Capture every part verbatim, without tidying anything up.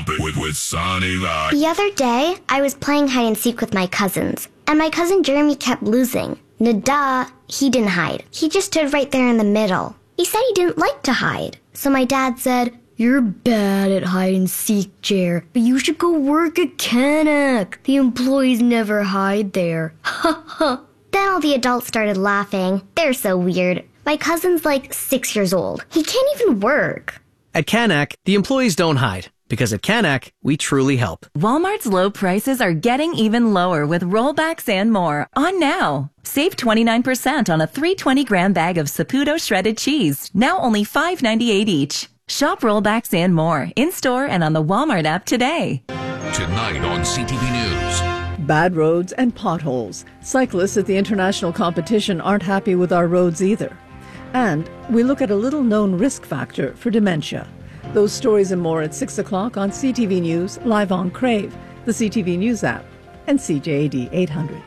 Bump it with, with Sunny Light. The other day, I was playing hide and seek with my cousins, and my cousin Jeremy kept losing. Nada, he didn't hide. He just stood right there in the middle. He said he didn't like to hide. So my dad said, "You're bad at hide and seek, Jer, but you should go work at Canuck. The employees never hide there." Ha ha. Then all the adults started laughing. They're so weird. My cousin's like six years old. He can't even work. At Canuck, the employees don't hide. Because at Canuck, we truly help. Walmart's low prices are getting even lower with rollbacks and more on now. Save twenty-nine percent on a three hundred twenty gram bag of Saputo shredded cheese, now only five ninety-eight each. Shop rollbacks and more in-store and on the Walmart app today. Tonight on C T V News. Bad roads and potholes. Cyclists at the international competition aren't happy with our roads either. And we look at a little-known risk factor for dementia. Those stories and more at six o'clock on C T V News, live on Crave, the C T V News app, and C J A D eight hundred.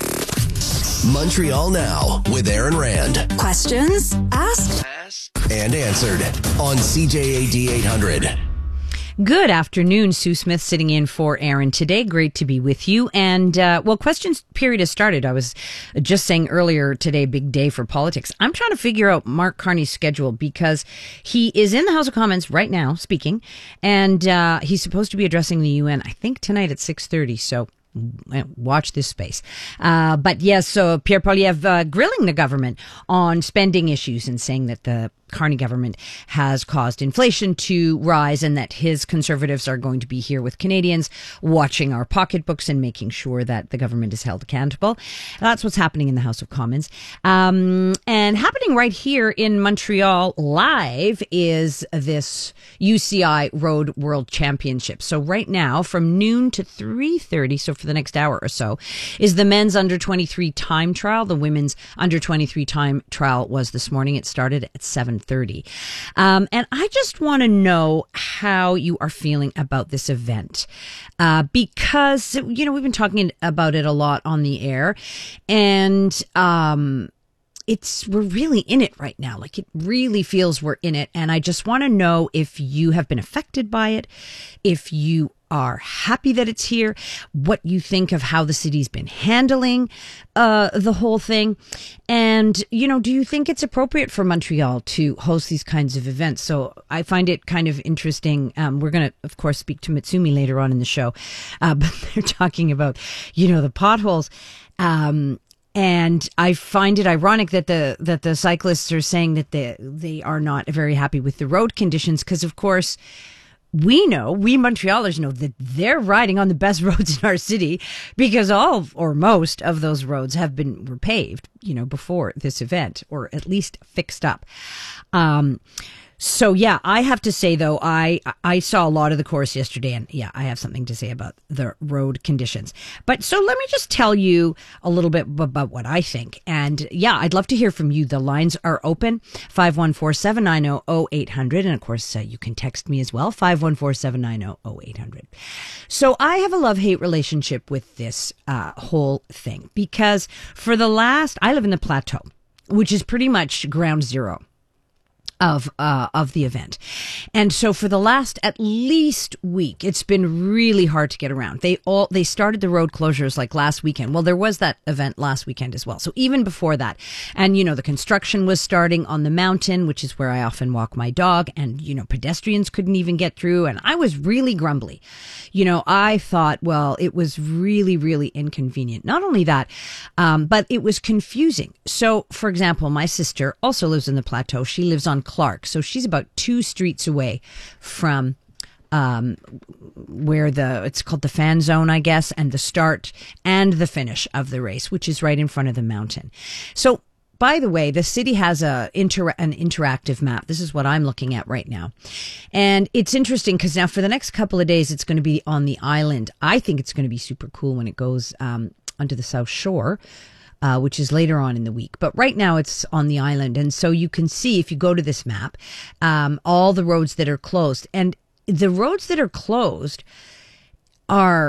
Montreal Now with Aaron Rand. Questions asked and answered on C J A D eight hundred. Good afternoon, Sue Smith sitting in for Aaron today. Great to be with you. And, uh, well, questions period has started. I was just saying earlier today, big day for politics. I'm trying to figure out Mark Carney's schedule because he is in the House of Commons right now speaking, and uh, he's supposed to be addressing the U N, I think, tonight at six thirty. So watch this space. Uh, but yes, so Pierre Poilievre uh, grilling the government on spending issues and saying that the Carney government has caused inflation to rise and that his Conservatives are going to be here with Canadians watching our pocketbooks and making sure that the government is held accountable. That's what's happening in the House of Commons. Um, and happening right here in Montreal live is this U C I Road World Championship. So right now from noon to three thirty, so for the next hour or so, is the men's under twenty-three time trial. The women's under twenty-three time trial was this morning. It started at seven thirty. Um, and I just want to know how you are feeling about this event. Uh, because, you know, we've been talking about it a lot on the air, and, um, it's, we're really in it right now. Like, it really feels we're in it. And I just want to know if you have been affected by it, if you are happy that it's here, what you think of how the city's been handling uh, the whole thing. And, you know, do you think it's appropriate for Montreal to host these kinds of events? So I find it kind of interesting. Um, we're going to, of course, speak to Mitsumi later on in the show. Uh, but they're talking about, you know, the potholes. Um, And I find it ironic that the that the cyclists are saying that they they are not very happy with the road conditions because, of course, we know, we Montrealers know that they're riding on the best roads in our city because all or most of those roads have been repaved, you know, before this event, or at least fixed up. Um, So, yeah, I have to say, though, I I saw a lot of the course yesterday, and yeah, I have something to say about the road conditions. But so let me just tell you a little bit about what I think. And yeah, I'd love to hear from you. The lines are open, five one four, seven nine zero, zero eight hundred. And of course, uh, you can text me as well, five one four, seven nine zero, zero eight hundred. So I have a love-hate relationship with this uh, whole thing because for the last, I live in the Plateau, which is pretty much ground zero of uh of the event. And so for the last at least week, it's been really hard to get around. They all they started the road closures like last weekend. Well, there was that event last weekend as well. So even before that, and you know, the construction was starting on the mountain, which is where I often walk my dog, and you know, pedestrians couldn't even get through, and I was really grumbly. You know, I thought, well, it was really, really inconvenient. Not only that, um, but it was confusing. So, for example, my sister also lives in the Plateau. She lives on Clark. So she's about two streets away from um, where the, it's called the fan zone, I guess, and the start and the finish of the race, which is right in front of the mountain. So, by the way, the city has a inter- an interactive map. This is what I'm looking at right now. And it's interesting because now for the next couple of days, it's going to be on the island. I think it's going to be super cool when it goes um, onto the South Shore. Uh, which is later on in the week. But right now it's on the island. And so you can see, if you go to this map, um, all the roads that are closed. And the roads that are closed are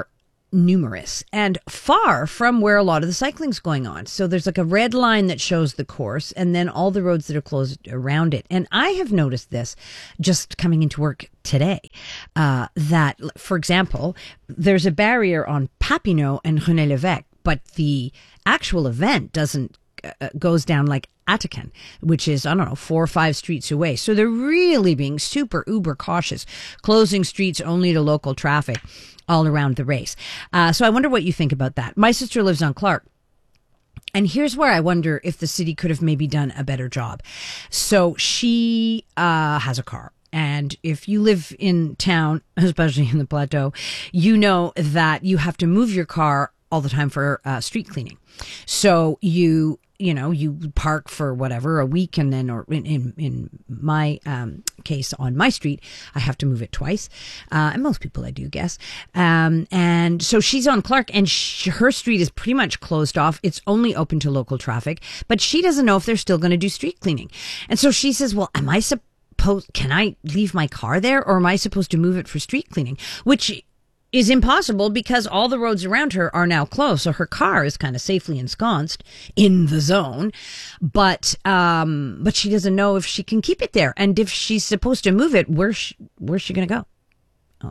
numerous and far from where a lot of the cycling's going on. So there's like a red line that shows the course and then all the roads that are closed around it. And I have noticed this just coming into work today, uh, that, for example, there's a barrier on Papineau and René Lévesque, but the actual event doesn't uh, goes down like Attican, which is, I don't know, four or five streets away. So they're really being super uber cautious, closing streets only to local traffic all around the race. Uh, so I wonder what you think about that. My sister lives on Clark. And here's where I wonder if the city could have maybe done a better job. So she uh, has a car. And if you live in town, especially in the Plateau, you know that you have to move your car all the time for uh, street cleaning. So you... you know, you park for whatever, a week, and then, or in, in, in my um, case, on my street, I have to move it twice. Uh, and most people, I do guess. Um, and so she's on Clark, and she, her street is pretty much closed off. It's only open to local traffic, but she doesn't know if they're still going to do street cleaning. And so she says, well, am I supposed, can I leave my car there, or am I supposed to move it for street cleaning? Which is impossible because all the roads around her are now closed. So her car is kind of safely ensconced in the zone, but um, but she doesn't know if she can keep it there. And if she's supposed to move it, where's she, where's she going to go? Oh.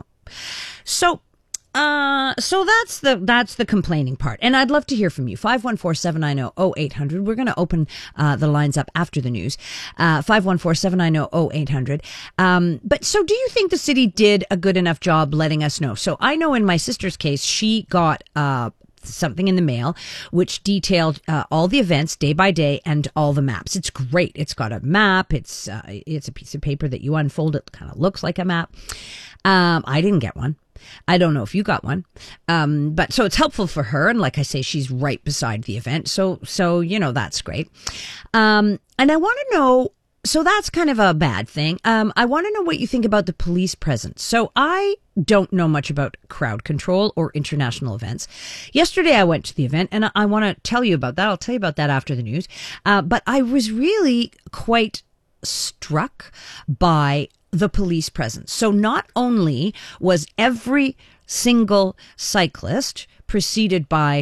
So uh, so that's the that's the complaining part. And I'd love to hear from you. five one four, seven nine zero, zero eight hundred. We're going to open uh, the lines up after the news. Uh, five one four, seven nine zero, zero eight hundred. Um, but so do you think the city did a good enough job letting us know? So I know in my sister's case, she got uh, something in the mail which detailed uh, all the events day by day and all the maps. It's great. It's got a map. It's uh, it's a piece of paper that you unfold. It kind of looks like a map. Um, I didn't get one. I don't know if you got one. Um, but so it's helpful for her. And like I say, she's right beside the event. So, so, you know, that's great. Um, and I want to know, so that's kind of a bad thing. Um, I want to know what you think about the police presence. So I don't know much about crowd control or international events. Yesterday I went to the event and I want to tell you about that. I'll tell you about that after the news. Uh, but I was really quite struck by the police presence. So not only was every single cyclist preceded by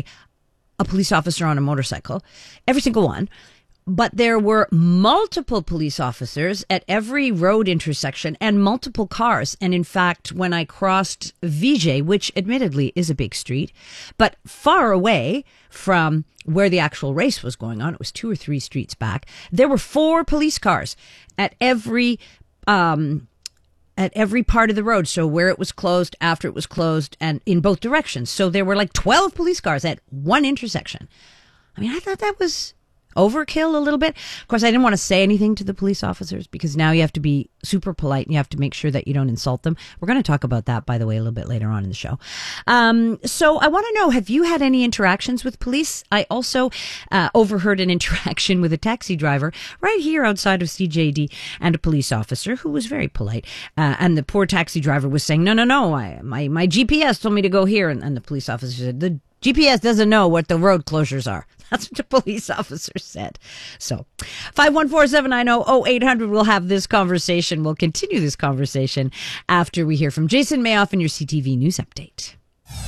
a police officer on a motorcycle, every single one, but there were multiple police officers at every road intersection and multiple cars. And in fact, when I crossed Vigée, which admittedly is a big street, but far away from where the actual race was going on, it was two or three streets back, there were four police cars at every um, at every part of the road. So where it was closed, after it was closed, and in both directions. So there were like twelve police cars at one intersection. I mean, I thought that was overkill a little bit. Of course, I didn't want to say anything to the police officers because now you have to be super polite and you have to make sure that you don't insult them. We're going to talk about that, by the way, a little bit later on in the show. Um, so I want to know, have you had any interactions with police? I also uh, overheard an interaction with a taxi driver right here outside of C J D and a police officer who was very polite. Uh, and the poor taxi driver was saying, no, no, no, I, my, my G P S told me to go here. And, and the police officer said, the G P S doesn't know what the road closures are. That's what the police officer said. So five one four, seven nine zero, zero eight hundred. We'll have this conversation. We'll continue this conversation after we hear from Jason Mayoff in your C T V News Update.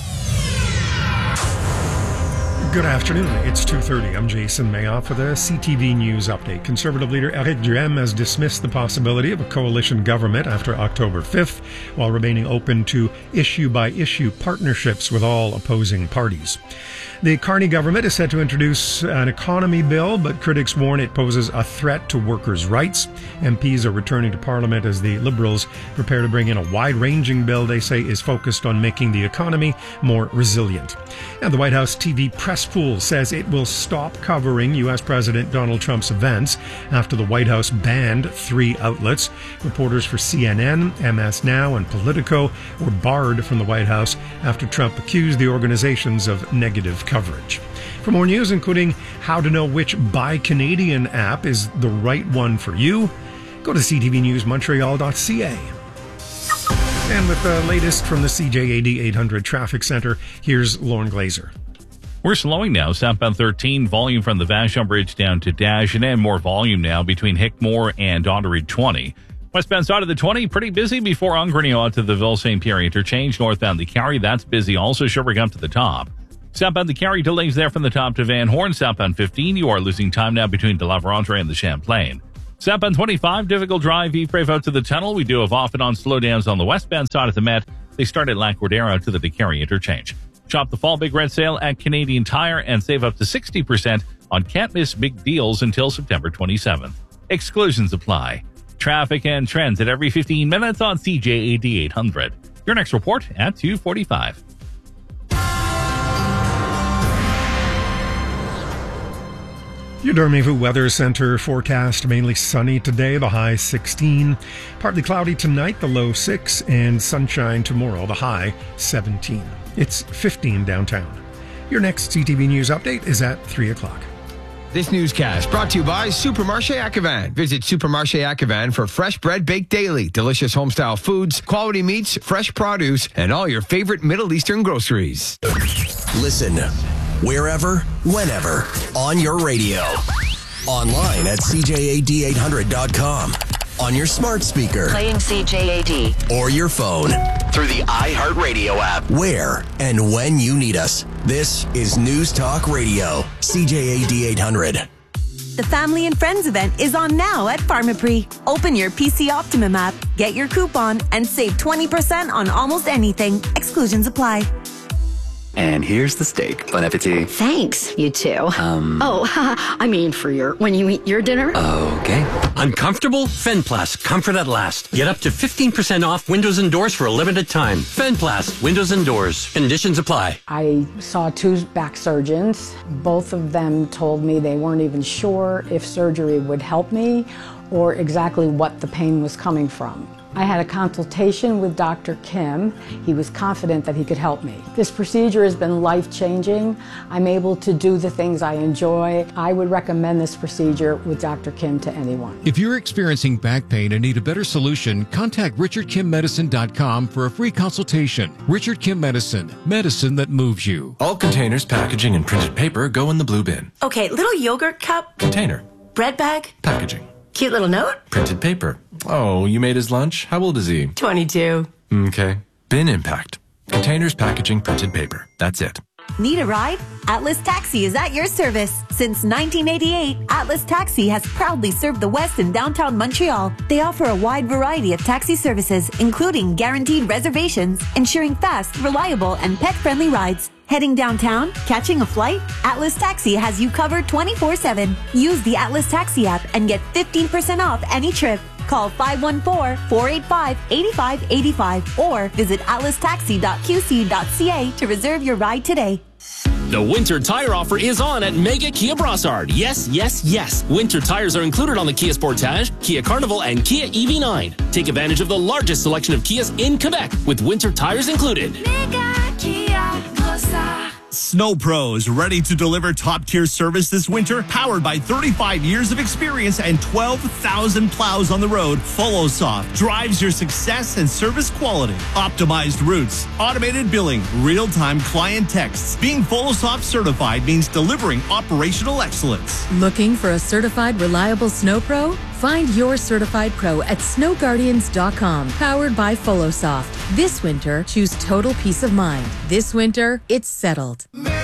Good afternoon. It's two thirty. I'm Jason Mayoff with a C T V News Update. Conservative leader Éric Duhaime has dismissed the possibility of a coalition government after October fifth, while remaining open to issue-by-issue partnerships with all opposing parties. The Carney government is set to introduce an economy bill, but critics warn it poses a threat to workers' rights. M Ps are returning to Parliament as the Liberals prepare to bring in a wide-ranging bill they say is focused on making the economy more resilient. And the White House T V press pool says it will stop covering U S President Donald Trump's events after the White House banned three outlets. Reporters for C N N, M S Now, and Politico were barred from the White House after Trump accused the organizations of negative coverage. For more news, including how to know which Buy Canadian app is the right one for you, go to c t v news montreal dot c a. And with the latest from the C J A D eight hundred Traffic Center, here's Lauren Glazer. We're slowing now. Southbound thirteen, volume from the Vashon Bridge down to Dash, and then more volume now between Hickmore and Otteridge twenty. Westbound side of the twenty, pretty busy before Ongrenio to the Ville-Saint Pierre interchange. Northbound the Carry, that's busy. Also Sherbrooke up to the top. Southbound the Carry, delays there from the top to Van Horn. Southbound fifteen, you are losing time now between De La Vérendrye and the Champlain. Southbound twenty-five, difficult drive, Yves out to the tunnel. We do have off and on slowdowns on the westbound side of the Met. They start at Lac Cordero to the DeCarry interchange. Shop the fall big red sale at Canadian Tire and save up to sixty percent on can't miss big deals until September twenty-seventh. Exclusions apply. Traffic and trends at every fifteen minutes on C J A D eight hundred. Your next report at two forty-five. Your Dormevu Weather Center forecast mainly sunny today, the high sixteen. Partly cloudy tonight, the low six, and sunshine tomorrow, the high seventeen. It's fifteen downtown. Your next C T V News update is at three o'clock. This newscast brought to you by Supermarché Accavan. Visit Supermarché Accavan for fresh bread baked daily, delicious homestyle foods, quality meats, fresh produce, and all your favorite Middle Eastern groceries. Listen wherever, whenever, on your radio. Online at C J A D eight hundred dot com. On your smart speaker. Playing C J A D. Or your phone. Through the iHeartRadio app. Where and when you need us. This is News Talk Radio. C J A D eight hundred. The Family and Friends event is on now at Pharmaprix. Open your P C Optimum app, get your coupon, and save twenty percent on almost anything. Exclusions apply. And here's the steak. Bon appetit. Thanks, you too. Um. Oh, I mean for your, when you eat your dinner. Okay. Uncomfortable? Fenplast. Comfort at last. Get up to fifteen percent off windows and doors for a limited time. Fenplast. Windows and doors. Conditions apply. I saw two back surgeons. Both of them told me they weren't even sure if surgery would help me or exactly what the pain was coming from. I had a consultation with Doctor Kim. He was confident that he could help me. This procedure has been life-changing. I'm able to do the things I enjoy. I would recommend this procedure with Doctor Kim to anyone. If you're experiencing back pain and need a better solution, contact richard kim medicine dot com for a free consultation. Richard Kim Medicine, medicine that moves you. All containers, packaging, and printed paper go in the blue bin. Okay, little yogurt cup. Container. Bread bag. Packaging. Cute little note. Printed paper. Oh, you made his lunch? How old is he? twenty-two. Okay. Bin impact. Containers, packaging, printed paper. That's it. Need a ride? Atlas Taxi is at your service. Since nineteen eighty-eight, Atlas Taxi has proudly served the West and downtown Montreal. They offer a wide variety of taxi services, including guaranteed reservations, ensuring fast, reliable, and pet-friendly rides. Heading downtown? Catching a flight? Atlas Taxi has you covered twenty-four seven. Use the Atlas Taxi app and get fifteen percent off any trip. Call five one four, four eight five, eight five eight five or visit atlas taxi dot q c dot c a to reserve your ride today. The winter tire offer is on at Mega Kia Brossard. Yes, yes, yes. Winter tires are included on the Kia Sportage, Kia Carnival, and Kia E V nine. Take advantage of the largest selection of Kias in Quebec with winter tires included. Mega Kia Brossard. Snow Pros, ready to deliver top-tier service this winter? Powered by thirty-five years of experience and twelve thousand plows on the road, FoloSoft drives your success and service quality. Optimized routes, automated billing, real-time client texts. Being FoloSoft certified means delivering operational excellence. Looking for a certified, reliable Snow Pro? Find your certified pro at snow guardians dot com. Powered by FoloSoft. This winter, choose total peace of mind. This winter, it's settled.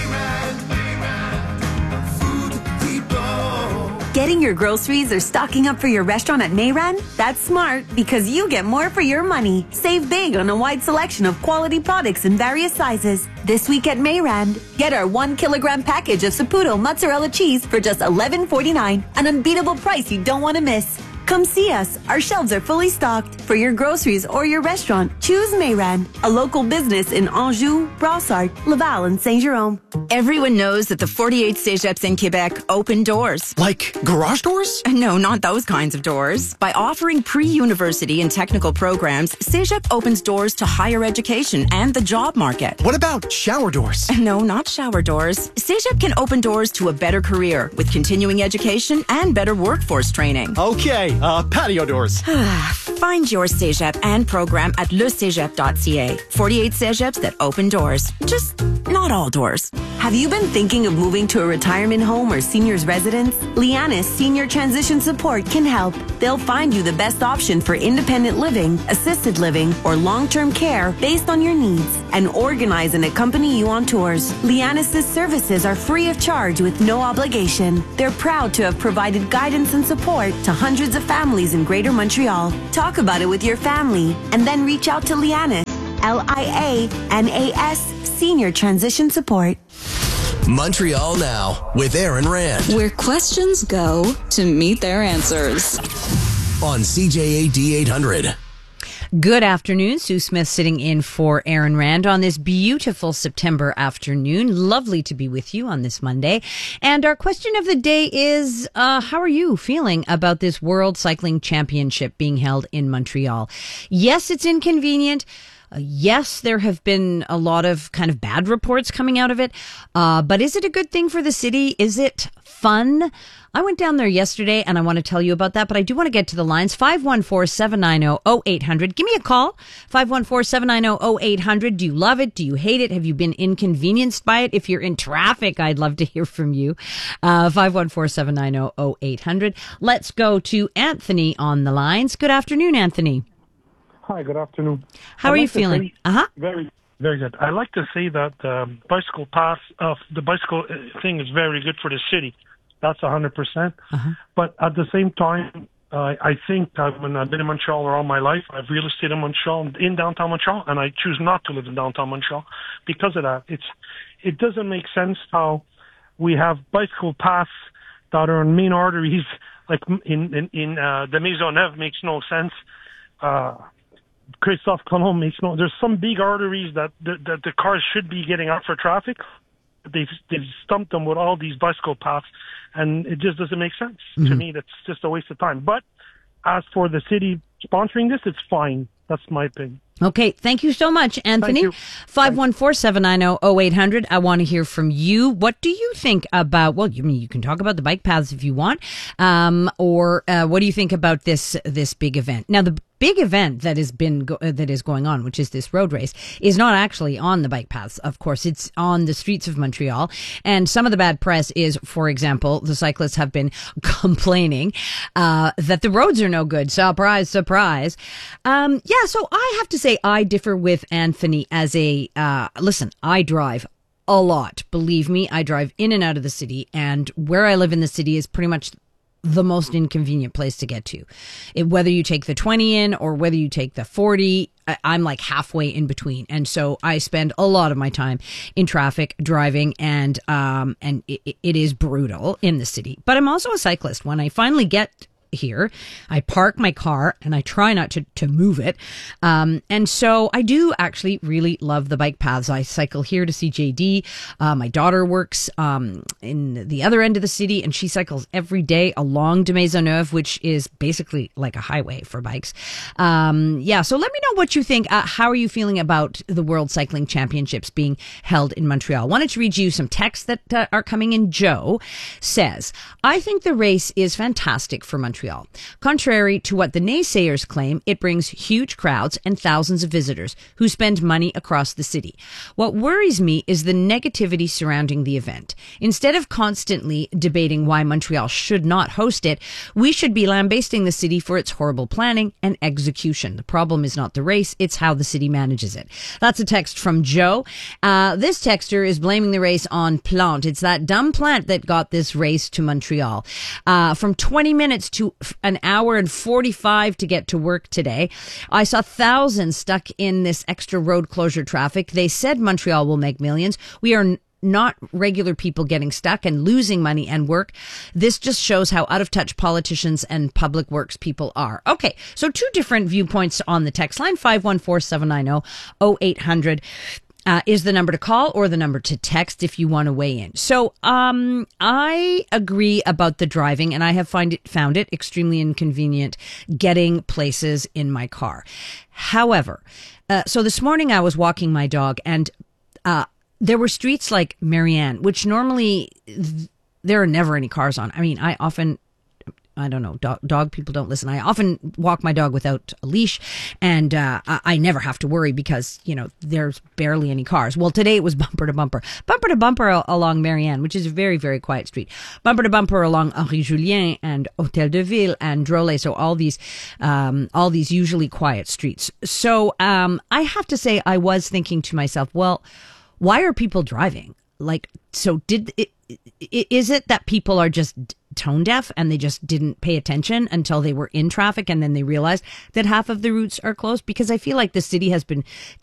Getting your groceries or stocking up for your restaurant at Mayran? That's smart because you get more for your money. Save big on a wide selection of quality products in various sizes. This week at Mayran, get our one kilogram package of Saputo mozzarella cheese for just eleven forty-nine, an unbeatable price you don't want to miss. Come see us. Our shelves are fully stocked. For your groceries or your restaurant, choose Mayran, a local business in Anjou, Brossard, Laval, and Saint-Jérôme. Everyone knows that the forty-eight cégeps in Quebec open doors. Like garage doors? No, not those kinds of doors. By offering pre-university and technical programs, Cégep opens doors to higher education and the job market. What about shower doors? No, not shower doors. Cégep can open doors to a better career with continuing education and better workforce training. Okay, uh, patio doors. Find your Cégep and program at le cégep dot c a. forty-eight Cégeps that open doors. Just not all doors. Have you been thinking of moving to a retirement home or senior's residence? Lianis Senior Transition Support can help. They'll find you the best option for independent living, assisted living, or long-term care based on your needs and organize and accompany you on tours. Lianis' services are free of charge with no obligation. They're proud to have provided guidance and support to hundreds of families in Greater Montreal. Talk about it with your family and then reach out to Lianis, L I A N A S, Senior Transition Support. Montreal Now with Aaron Rand. Where questions go to meet their answers. On C J A D eight hundred. Good afternoon. Sue Smith sitting in for Aaron Rand on this beautiful September afternoon. Lovely to be with you on this Monday. And our question of the day is, uh, how are you feeling about this World Cycling Championship being held in Montreal? Yes, it's inconvenient. Uh, yes, there have been a lot of kind of bad reports coming out of it. Uh, but is it a good thing for the city? Is it fun? I went down there yesterday and I want to tell you about that, but I do want to get to the lines. five one four, seven nine zero, zero eight hundred. Give me a call. five one four, seven nine zero, zero eight hundred. Do you love it? Do you hate it? Have you been inconvenienced by it? If you're in traffic, I'd love to hear from you. Uh, five one four, seven nine zero, zero eight hundred. Let's go to Anthony on the lines. Good afternoon, Anthony. Hi, good afternoon. How I'd are like you to feeling? say- Uh-huh. Very, very good. I like to say that um, bicycle pass, uh, the bicycle uh, thing is very good for the city. That's one hundred percent. Uh-huh. But at the same time, uh, I think that when I've been in Montreal all my life, I've real estate in Montreal, in downtown Montreal, and I choose not to live in downtown Montreal because of that. It's, it doesn't make sense how we have bicycle paths that are on main arteries, like in, in, in uh, the Maisonneuve makes no sense. Uh, Christophe Colomb makes no. There's some big arteries that the, that the cars should be getting out for traffic. They've they've stumped them with all these bicycle paths, and it just doesn't make sense to Mm-hmm. me. That's just a waste of time. But as for the city sponsoring this, it's fine. That's my opinion. Okay, thank you so much, Anthony. you. five one four, seven nine zero, zero eight hundred. I want to hear from you. What do you think about, well, you mean you can talk about the bike paths if you want, um, or uh, what do you think about this this big event? Now, the big event that has been go- uh, that is going on, which is this road race, is not actually on the bike paths. Of course, it's on the streets of Montreal. And some of the bad press is, for example, the cyclists have been complaining uh, that the roads are no good. Surprise, surprise. Um, yeah, so I have to say I differ with Anthony as a, uh, listen, I drive a lot. Believe me, I drive in and out of the city, and where I live in the city is pretty much the most inconvenient place to get to. It, whether you take the twenty in or whether you take the forty, I, I'm like halfway in between. And so I spend a lot of my time in traffic driving, and um and it, it is brutal in the city. But I'm also a cyclist. When I finally get here, I park my car and I try not to, to move it. Um, and so I do actually really love the bike paths. I cycle here to C J D. Uh, my daughter works um, in the other end of the city, and she cycles every day along de Maisonneuve, which is basically like a highway for bikes. Um, yeah, so let me know what you think. Uh, how are you feeling about the World Cycling Championships being held in Montreal? I wanted to read you some texts that uh, are coming in. Joe says, I think the race is fantastic for Montreal. Contrary to what the naysayers claim, it brings huge crowds and thousands of visitors who spend money across the city. What worries me is the negativity surrounding the event. Instead of constantly debating why Montreal should not host it, we should be lambasting the city for its horrible planning and execution. The problem is not the race, it's how the city manages it. That's a text from Joe. Uh, this texter is blaming the race on Plante. It's that dumb plant that got this race to Montreal. Uh, from twenty minutes to an hour and forty-five to get to work today. I saw thousands stuck in this extra road closure traffic. They said Montreal will make millions. We are n- not regular people getting stuck and losing money and work. This just shows how out of touch politicians and public works people are. Okay, so two different viewpoints on the text line. five one four, seven nine zero, zero eight hundred. Uh, is the number to call or the number to text if you want to weigh in. So um, I agree about the driving, and I have find it, found it extremely inconvenient getting places in my car. However, uh, so this morning I was walking my dog, and uh, there were streets like Marianne, which normally th- there are never any cars on. I mean, I often I don't know, dog, dog people don't listen. I often walk my dog without a leash, and uh, I, I never have to worry because, you know, there's barely any cars. Well, today it was bumper to bumper. Bumper to bumper along Marianne, which is a very, very quiet street. Bumper to bumper along Henri Julien and Hôtel de Ville and Drolet. So all these, um, all these usually quiet streets. So um, I have to say, I was thinking to myself, well, why are people driving? Like, so did it, is it that people are just tone deaf and they just didn't pay attention until they were in traffic and then they realized that half of the routes are closed? Because I feel like the city has been